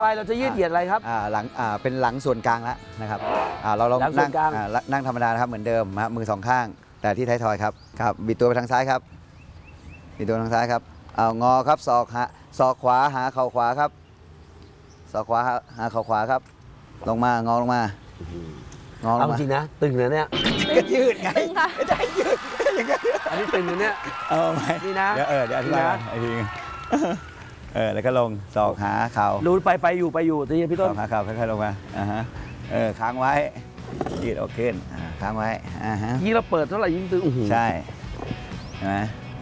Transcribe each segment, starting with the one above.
เราจะยืดเหยียดอะไรครับหลังเป็นหลังส่วนกลางแล้วนะครับเราลองนั่งธรรมดานะครับเหมือนเดิมมือสองข้างแต่ที่ท้ายทอยครับบิดตัวไปทางซ้ายครับบิดตัวทางซ้ายครับงอครับศอกขวาหาเข่าขวาครับศอกขวาหาเข่าขวาครับลงมางอลงมาเอาจริงนะตึงเลยเนี่ยก็ยืดไงไม่ได้ยืดอันนี้ตึงเลยเนี่ยไหมนี่นะเดี๋ยวอธิบายไอ้ทีแล้วก็ลงศอกหาเข่ารู้ไปอยู่ตีพี่ต้นศอกหาเข่าค่อยๆลงมาค้างไว้ยืดออกขึ้นค้างไว้ยิ่งเราเปิดเท่าไหร่ยิ่งตึงใช่ใช่ไหม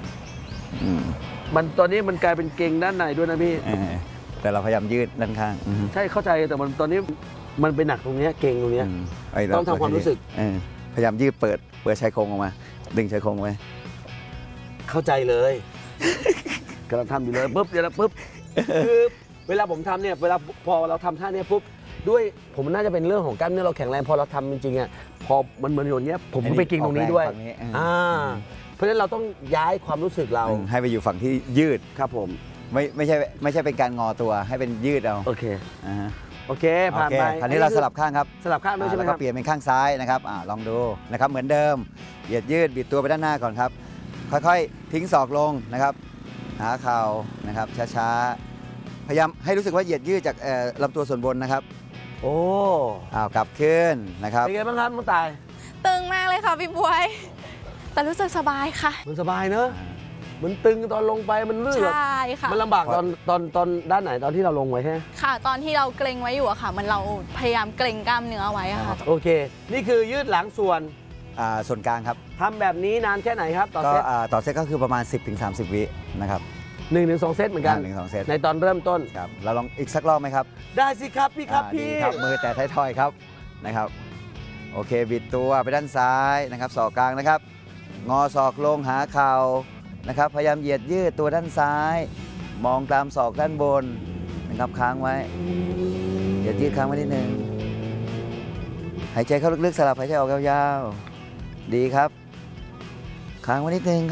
มันตอนนี้มันกลายเป็นเกร็งด้านในด้วยนะพี่แต่เราพยายามยืดด้านข้างใช่เข้าใจแต่มันตอนนี้มันเป็นหนักตรงนี้เกร็งตรงนี้ต้องทำความรู้สึกพยายามยืดเปิดชายโครงออกมาดึงชายโครงไว้เข้าใจเลยกำลังทำอยู่เลยปุ๊บเดี๋ยวปุ๊บคือเวลาผมทำเนี่ยเวลาพอเราทำท่านี้ปุ๊บด้วยผมน่าจะเป็นเรื่องของกล้ามเนื้อเราแข็งแรงพอเราทำจริงๆอ่ะพอมันเหมือนอย่างเงี้ยผมไปเกร็งตรงนี้ด้วยเพราะฉะนั้นเราต้องย้ายความรู้สึกเราให้ไปอยู่ฝั่งที่ยืดครับผมไม่ใช่เป็นการงอตัวให้เป็นยืดเอาโอเคผ่านไปคราวนี้เราสลับข้างครับสลับข้างด้วยใช่ไหมครับแล้วก็เปลี่ยนเป็นข้างซ้ายนะครับลองดูนะครับเหมือนเดิมเหยียดยืดบิดตัวไปด้านหน้าก่อนครับค่อยๆทิ้งศอกลงนะครับหาเข่านะครับช้าๆพยายามให้รู้สึกว่าเหยียดยืดจากลำตัวส่วนบนนะครับโอ้กลับขึ้นนะครับเป็นไงบ้างครับน้องตายตึงมากเลยค่ะพี่บวยแต่รู้สึกสบายค่ะมันสบายเนอะมันตึงตอนลงไปมันลื่นใช่ค่ะมันลำบากตอนด้านไหนตอนที่เราลงไว้ใช่ไหมค่ะตอนที่เราเกรงไว้อยู่อะค่ะมันเราพยายามเกรงกล้ามเนื้อไว้ค่ะโอเคนี่คือยืดหลังส่วนกลางครับทำแบบนี้นานแค่ไหนครับต่อเซตต่อเซตก็คือประมาณ 10-30 วินะครับ 1-2 เซตเหมือนกัน 1-2 เซตในตอนเริ่มต้นครับเราลองอีกสักรอบไหมครับได้สิครับพี่ครับพี่ครับมือแต่ท้ายทอยครับนะครับโอเคบิดตัวไปด้านซ้ายนะครับศอกกลางนะครับงอศอกลงหาเข่านะครับพยายามเหยียดยืดตัวด้านซ้ายมองตามศอกด้านบนนะครับค้างไว้เหยียดยืดค้างไว้นิดนึงหายใจเข้าลึกๆสลับหายใจออกยาวๆดีครับค้างไว้นิดนึง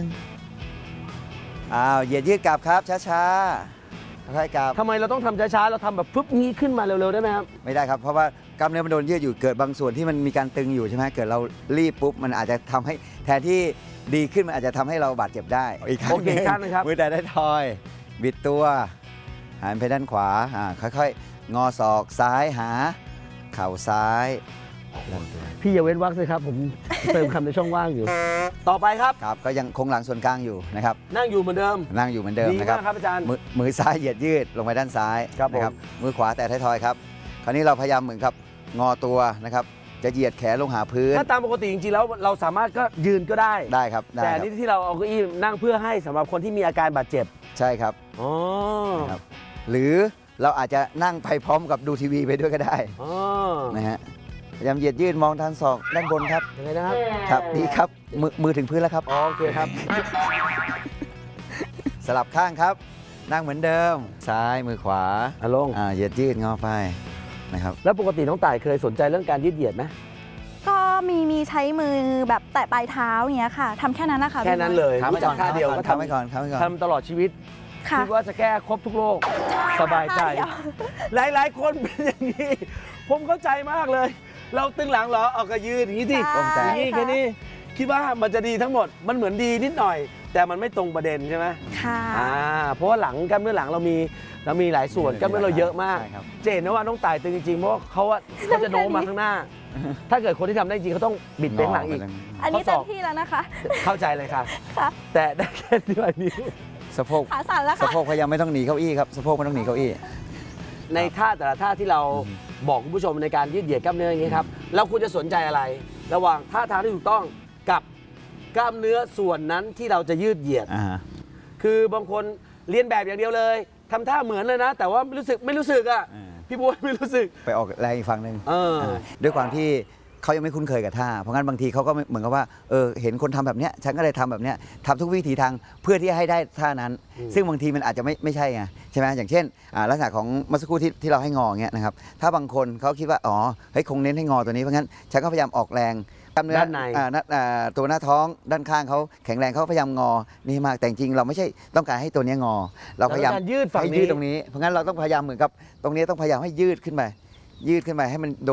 เหยียดยืดกลับครับช้าๆค่อยๆกลับทำไมเราต้องทำช้าๆเราทำแบบปุ๊บงี้ขึ้นมาเร็วๆได้ไหมครับไม่ได้ครับเพราะว่ากล้ามเนื้อมันโดนยืดอยู่เกิดบางส่วนที่มันมีการตึงอยู่ใช่ไหมเกิดเรารีบปุ๊บมันอาจจะทำให้แทนที่ดีขึ้นมันอาจจะทำให้เราบาดเจ็บได้อีกครั้งนะครับมือแต่ได้ทอยบิดตัวหันไปด้านขวาค่อยๆงอศอกซ้ายหาเข่าซ้ายพี่อย่าเว้นวรรคเลยครับผมเติมคำในช่องว่างอยู่ต่อไปครับก็ยังคงหลังส่วนกลางอยู่นะครับนั่งอยู่เหมือนเดิมนะครับครับอาจารย์มือซ้ายเหยียดยืดลงไปด้านซ้ายนะครับมือขวาแต่ท้ายทอยครับคราวนี้เราพยายามเหมือนครับงอตัวนะครับจะเหยียดแขนลงหาพื้นถ้าตามปกติจริงๆแล้วเราสามารถก็ยืนก็ได้ครับแต่นี่ที่เราเอาเก้าอี้นั่งเพื่อให้สำหรับคนที่มีอาการบาดเจ็บใช่ครับหรือเราอาจจะนั่งไปพร้อมกับดูทีวีไปด้วยก็ได้นะฮะพยายามเหยียดยืดมองทางศอกด้านบนครับยังไงนะครับครับดีครับมือถึงพื้นแล้วครับโอเคครับสลับข้างครับนั่งเหมือนเดิมซ้ายมือขวาลงเหยียดยืดงอไปนะครับแล้วปกติน้องต่ายเคยสนใจเรื่องการยืดเหยียดไหมก็มีใช้มือแบบแตะปลายเท้าอย่างเงี้ยค่ะทำแค่นั้นนะคะแค่นั้นเลยรู้จักท่าเดียวก็ทำไปก่อนทำตลอดชีวิตคิดว่าจะแก้ครบทุกโรคสบายใจหลายคนเป็นอย่างนี้ผมเข้าใจมากเลยเราตึงหลังเหรอเอากระยืดอย่างนี้ที่อย่างนี้แค่นี้คิดว่ามันจะดีทั้งหมดมันเหมือนดีนิดหน่อยแต่มันไม่ตรงประเด็นใช่ไหมค่ะเพราะว่าหลังกล้ามเนื้อหลังเรามีหลายส่วนกล้ามเนื้อเราเยอะมากเจนนะว่าน้องต่ายตึงจริงๆเพราะเขาจะโน้มมาข้างหน้าถ้าเกิดคนที่ทำได้จริงเขาต้องบิดเบ้งหลังอีกอันนี้เต็มที่แล้วนะคะเข้าใจเลยค่ะแต่ได้แค่นี้สะโพกขาสั่นแล้วค่ะสะโพกพยายามไม่ต้องหนีเก้าอี้ครับสะโพกไม่ต้องหนีเก้าอี้ในท่าแต่ละท่าที่เราบอกคุณผู้ชมในการยืดเหยียดกล้ามเนื้ออย่างนี้ครับเราควรจะสนใจอะไรระหว่างท่าทางที่ถูกต้องกับกล้ามเนื้อส่วนนั้นที่เราจะยืดเหยียดคือบางคนเรียนแบบอย่างเดียวเลยทำท่าเหมือนเลยนะแต่ว่าไม่รู้สึกอ่ะพี่บัวไม่รู้สึกไปออกแรงอีกฝั่งหนึ่งด้วยความที่เขายังไม่คุ้นเคยกับท่าเพราะงั้นบางทีเขาก็เหมือนกับว่าเห็นคนทำแบบเนี้ยฉันก็เลยทำแบบเนี้ยทำทุกวิถีทางเพื่อที่ให้ได้ท่านั้นซึ่งบางทีมันอาจจะไม่ใช่ไงใช่ไหมอย่างเช่นลักษณะของเมื่อสักครู่ที่เราให้งอเงี้ยนะครับถ้าบางคนเขาคิดว่าอ๋อเฮ้ยคงเน้นให้งอตัวนี้เพราะงั้นฉันก็พยายามออกแรงกล้ามเนื้อด้านในตัวหน้าท้องด้านข้างเขาแข็งแรงเขาพยายามงอนี่มากแต่จริงเราไม่ใช่ต้องการให้ตัวเนี้ยงอ เราพยายามเราต้องการยืดฝั่งให้นี้ยืดตรงนี้เพราะงั้นเราต้องพยายามเหมือนกับตรงนี้ต้องพยายามให้ยืดขึ้นไปให้มัน